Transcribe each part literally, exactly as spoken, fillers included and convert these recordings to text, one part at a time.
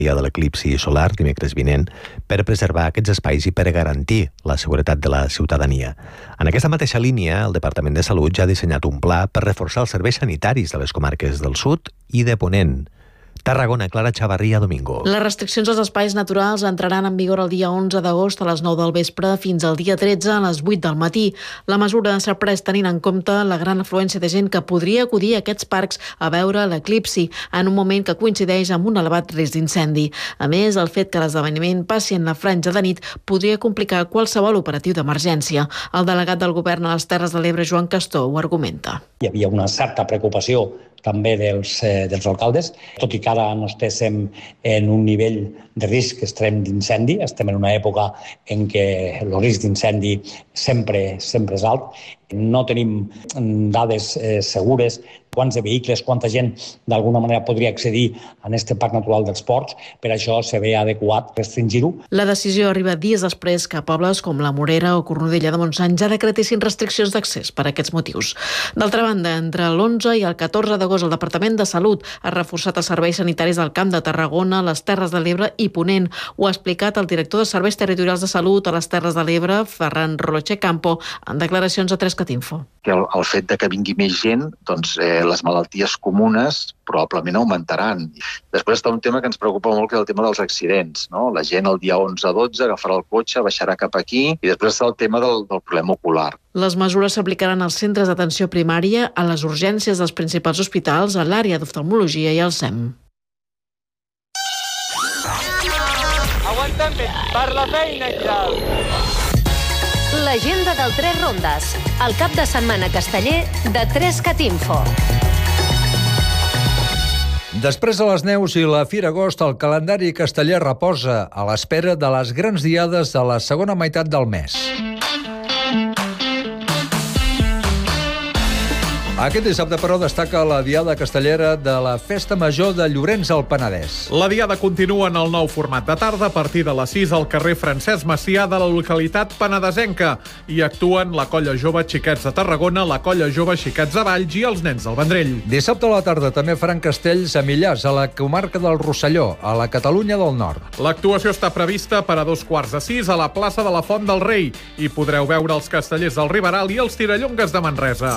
dia de l'eclipsi solar, dimecres vinent, per preservar aquests espais i per garantir la seguretat de la ciutadania. En aquesta mateixa línia, el Departament de Salut ja ha dissenyat un pla per reforçar els serveis sanitaris de les comarques del sud i de Ponent. Tarragona, Clara Chavarría, Domingo. Les restriccions als espais naturals entraran en vigor el dia onze d'agost a les nou del vespre fins al dia tretze a les vuit del matí. La mesura s'ha pres tenint en compte la gran afluència de gent que podria acudir a aquests parcs a veure l'eclipsi, en un moment que coincideix amb un elevat risc d'incendi. A més, el fet que l'esdeveniment passi en la franja de nit podria complicar qualsevol operatiu d'emergència. El delegat del govern a les Terres de l'Ebre, Joan Castor, ho argumenta. Hi havia una certa preocupació també dels, eh, dels alcaldes, tot i que ara no estéssim en un nivell de risc extrem d'incendi, estem en una època en què el risc d'incendi sempre, sempre és alt. No tenim dades eh, segures, quants de vehicles, quanta gent d'alguna manera podria accedir a aquest Parc Natural dels Ports, per això se ve adequat restringir-ho. La decisió arriba dies després que pobles com la Morera o Cornudella de Montsant ja decretessin restriccions d'accés per a aquests motius. D'altra banda, entre l'onze i el catorze d'agost el Departament de Salut ha reforçat els serveis sanitaris al Camp de Tarragona, les Terres de l'Ebre i Ponent. Ho ha explicat el director de Serveis Territorials de Salut a les Terres de l'Ebre, Ferran Roche Campo, en declaracions a Trescatinfo. Que el, el fet de que vingui més gent, doncs eh, les malalties comunes probablement augmentaran. Després està un tema que ens preocupa molt, que és el tema dels accidents, no? La gent el dia onze a dotze agafarà el cotxe, baixarà cap aquí, i després està el tema del, del problema ocular. Les mesures s'aplicaran als centres d'atenció primària, a les urgències dels principals hospitals, a l'àrea d'oftalmologia i al S E M. Aguanta't per la feina i tal. L'agenda del Tres Rondes, el cap de setmana casteller de Trescatinfo. Després de les neus i la Fira Agost, el calendari casteller reposa a l'espera de les grans diades de la segona meitat del mes. Aquest dissabte, però, destaca la diada castellera de la Festa Major de Llorenç al Penedès. La diada continua en el nou format de tarda a partir de les sis al carrer Francesc Macià de la localitat penedesenca. Hi actuen la Colla Jove Xiquets de Tarragona, la Colla Jove Xiquets de Valls i els Nens del Vendrell. Dissabte a la tarda també faran castells a Millars, a la comarca del Rosselló, a la Catalunya del Nord. L'actuació està prevista per a dos quarts de sis a la plaça de la Font del Rei i podreu veure els castellers del Riberal i els tirallongues de Manresa.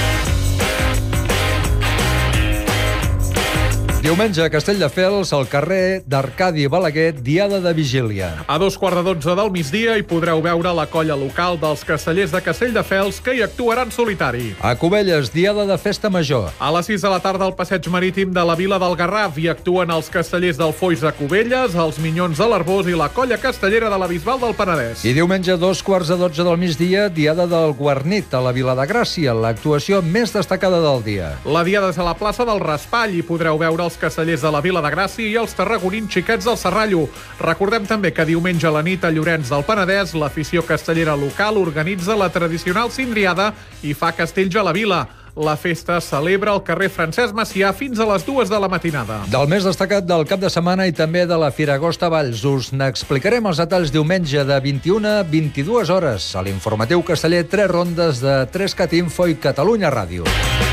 Diumenge a Castelldefels, al carrer d'Arcadi Balaguer, diada de vigília. A dos quarts de dotze del migdia hi podreu veure la colla local dels castellers de Castelldefels que hi actuaran solitari. A Cubelles, diada de festa major. A les sis de la tarda al passeig marítim de la Vila del Garraf hi actuen els castellers del Foix de Cubelles, els Minyons de l'Arbós i la colla castellera de la Bisbal del Penedès. I diumenge a dos quarts de dotze del migdia, diada del Guarnit a la Vila de Gràcia, l'actuació més destacada del dia. La diada és a la plaça del Raspall i podreu veure els castellers de la Vila de Gràcia i els tarragonins Xiquets del Serrallo. Recordem també que diumenge a la nit a Llorenç del Penedès l'afició castellera local organitza la tradicional cindriada i fa castells a la vila. La festa celebra al carrer Francesc Macià fins a les dues de la matinada. Del més destacat del cap de setmana i també de la Fira Agost a Valls, us n'explicarem els detalls diumenge de vint-i-una a vint-i-dues hores a l'informatiu casteller Tres Rondes de Trescatinfo i Catalunya Ràdio.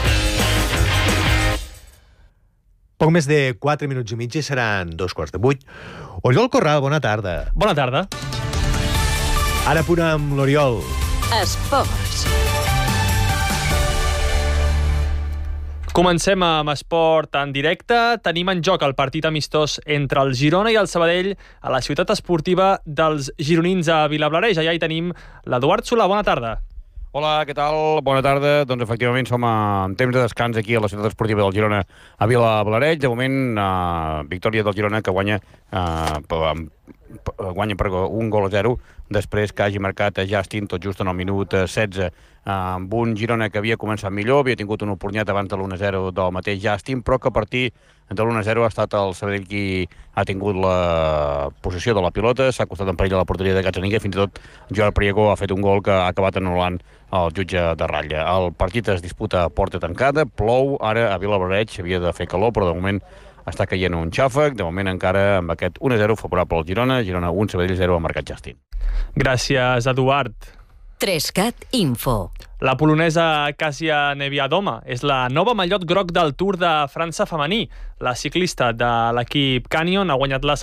Poc més de quatre minuts i mig i seran dos quarts de vuit. Oriol Corral, bona tarda. Bona tarda. Ara punt amb l'Oriol. Esports. Comencem amb esport en directe. Tenim en joc el partit amistós entre el Girona i el Sabadell a la ciutat esportiva dels gironins a Vilablareix. Allà hi tenim l'Eduard Solà. Bona tarda. Hola, què tal? Bona tarda. Doncs efectivament som en temps de descans aquí a la ciutat esportiva del Girona a Vilablareix. De moment, eh, victòria del Girona que guanya, eh, guanya per un gol a zero després que hagi marcat a Justin tot just en el minut setze. Amb un Girona que havia començat millor, havia tingut una oportunitat abans de l'u a zero del mateix Justin, però que a partir de l'u a zero ha estat el Sabadell qui ha tingut la possessió de la pilota, s'ha costat en perill a la porteria de Gazzaniga, fins i tot Joan Priego ha fet un gol que ha acabat anul·lant el jutge de ratlla. El partit es disputa a porta tancada, plou, ara a Vilablareix havia de fer calor, però de moment està caient un xàfec, de moment encara amb aquest u a zero favorable al Girona, Girona un, Sabadell zero ha marcat Justin. Gràcies, Eduard. Trescat Info. La polonesa Kasia Neviadoma és la nova mallot groc del Tour de França femení. La ciclista de l'equip Canyon ha guanyat la